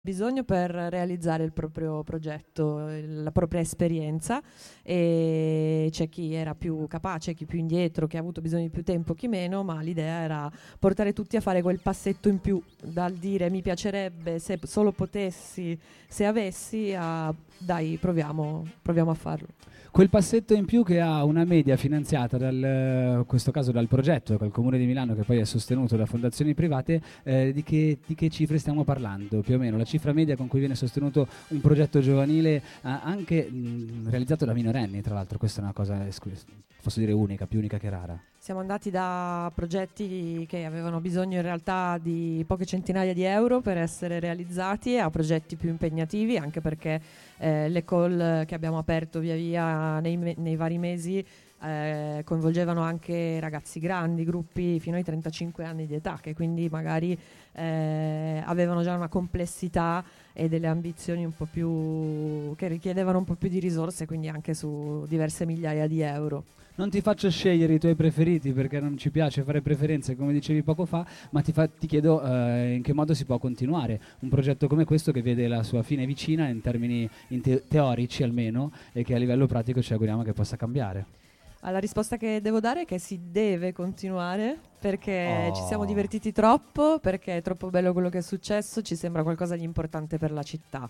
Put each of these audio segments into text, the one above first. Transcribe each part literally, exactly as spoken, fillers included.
bisogno per realizzare il proprio progetto, il- la propria esperienza, e c'è chi era più capace, chi più indietro, chi ha avuto bisogno di più tempo, chi meno, ma l'idea era portare tutti a fare quel passetto in più, dal dire mi piacerebbe se solo potessi, se avessi, a dai proviamo, proviamo a farlo. Quel passetto in più che ha una media finanziata dal, in questo caso dal progetto, dal Comune di Milano, che poi è sostenuto da fondazioni private, eh, di, che, di che cifre stiamo parlando più o meno? La cifra media con cui viene sostenuto un progetto giovanile, eh, anche mh, realizzato da minorenni, tra l'altro, questa è una cosa, esclu- posso dire, unica, più unica che rara. Siamo andati da progetti che avevano bisogno in realtà di poche centinaia di euro per essere realizzati a progetti più impegnativi, anche perché eh, le call che abbiamo aperto via via nei, me- nei vari mesi eh, coinvolgevano anche ragazzi grandi, gruppi fino ai trentacinque anni di età, che quindi magari eh, avevano già una complessità e delle ambizioni un po' più che richiedevano un po' più di risorse, quindi anche su diverse migliaia di euro. Non ti faccio scegliere i tuoi preferiti perché non ci piace fare preferenze, come dicevi poco fa, ma ti, fa- ti chiedo eh, in che modo si può continuare un progetto come questo che vede la sua fine vicina in termini in te- teorici almeno, e che a livello pratico ci auguriamo che possa cambiare. Ah, la risposta che devo dare è che si deve continuare perché Oh. ci siamo divertiti troppo, perché è troppo bello quello che è successo, ci sembra qualcosa di importante per la città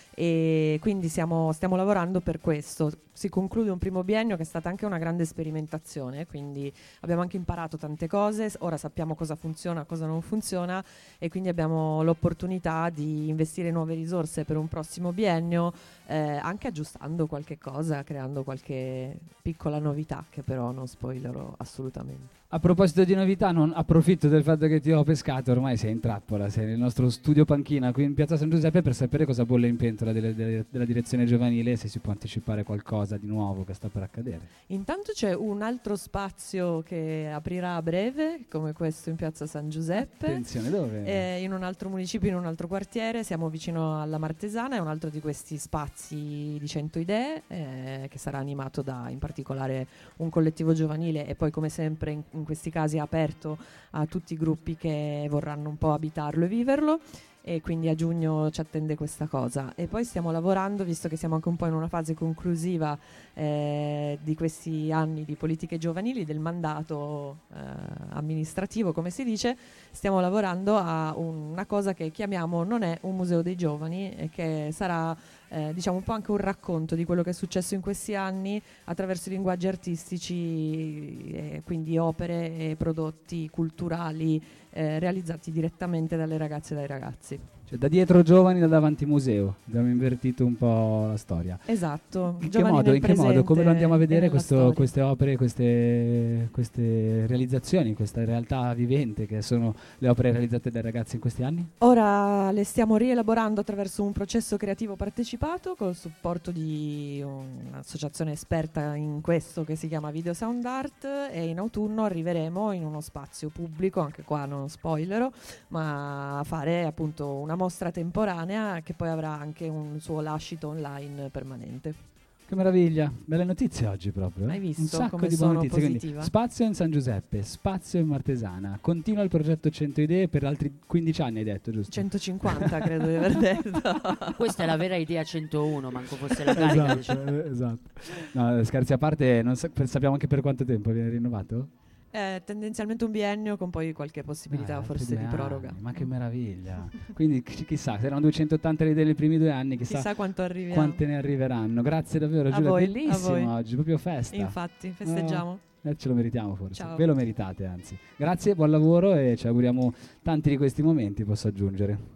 e quindi siamo- stiamo lavorando per questo. Si conclude un primo biennio che è stata anche una grande sperimentazione, quindi abbiamo anche imparato tante cose, s- ora sappiamo cosa funziona, cosa non funziona, e quindi abbiamo l'opportunità di investire nuove risorse per un prossimo biennio, eh, anche aggiustando qualche cosa, creando qualche piccola novità che però non spoilerò assolutamente. A proposito di novità, non approfitto del fatto che ti ho pescato, ormai sei in trappola, sei nel nostro studio panchina qui in Piazza San Giuseppe per sapere cosa bolle in pentola delle- delle- della direzione giovanile e se si può anticipare qualcosa di nuovo che sta per accadere. Intanto c'è un altro spazio che aprirà a breve, come questo in Piazza San Giuseppe, Attenzione, dove? eh, in un altro municipio, in un altro quartiere, siamo vicino alla Martesana, è un altro di questi spazi di cento idee, eh, che sarà animato da in particolare un collettivo giovanile e poi come sempre in, in questi casi è aperto a tutti i gruppi che vorranno un po' abitarlo e viverlo. E quindi a giugno ci attende questa cosa. E poi stiamo lavorando, visto che siamo anche un po' in una fase conclusiva eh, di questi anni di politiche giovanili, del mandato eh, amministrativo, come si dice, stiamo lavorando a un- una cosa che chiamiamo non è un museo dei giovani, e che sarà eh, diciamo un po' anche un racconto di quello che è successo in questi anni attraverso i linguaggi artistici, eh, quindi opere e prodotti culturali eh, realizzati direttamente dalle ragazze e dai ragazzi. Cioè, da dietro giovani, da davanti museo. Abbiamo invertito un po' la storia. Esatto. In che giovani modo? nel In che modo? Come lo andiamo a presente e vedere nella questo- storia. queste opere, queste, queste realizzazioni, questa realtà vivente che sono le opere realizzate dai ragazzi in questi anni? Ora le stiamo rielaborando attraverso un processo creativo partecipato col supporto di un'associazione esperta in questo che si chiama Video Sound Art, e in autunno arriveremo in uno spazio pubblico, anche qua non spoilerò, ma a fare appunto una mostra temporanea che poi avrà anche un suo lascito online permanente. Che meraviglia, belle notizie oggi proprio. eh? Hai visto Un sacco come di buone sono notizie. Quindi, positiva? spazio in San Giuseppe, spazio in Martesana. Continua il progetto cento idee per altri quindici anni, hai detto, giusto? centocinquanta credo di aver detto. Questa è la vera idea centouno, manco fosse la carica. Esatto, eh, esatto. No, scherzi a parte, non sa- per- sappiamo anche per quanto tempo viene rinnovato? È tendenzialmente un biennio con poi qualche possibilità Eh, altri forse due di proroga. anni, ma che meraviglia. Quindi chi- chissà, se erano duecentottanta le idee nei primi due anni, chissà, Chissà quanto arriviamo. quante ne arriveranno. Grazie davvero, A Giulia, voi, a bellissimo voi. oggi, proprio festa. Infatti, festeggiamo. Eh, ce lo meritiamo forse. Ciao. Ve lo meritate, anzi. Grazie, buon lavoro e ci auguriamo tanti di questi momenti, posso aggiungere.